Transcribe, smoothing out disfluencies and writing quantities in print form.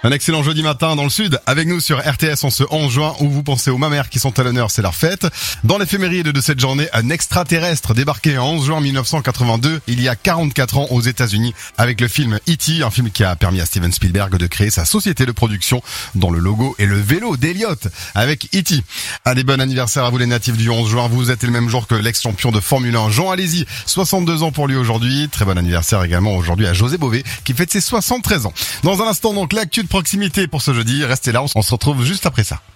Un excellent jeudi matin dans le sud, avec nous sur RTS en ce 11 juin où vous pensez aux mamères qui sont à l'honneur, c'est leur fête. Dans l'éphéméride de cette journée, un extraterrestre débarqué en 11 juin 1982, il y a 44 ans aux États-Unis, avec le film E.T., un film qui a permis à Steven Spielberg de créer sa société de production dont le logo est le vélo d'Elliott avec E.T. Allez, bon anniversaire à vous les natifs du 11 juin, vous êtes le même jour que l'ex-champion de Formule 1 Jean Alesi, 62 ans pour lui aujourd'hui. Très bon anniversaire également aujourd'hui à José Bové qui fête ses 73 ans. Dans un instant donc l'actu de proximité pour ce jeudi, restez là, on se retrouve juste après ça.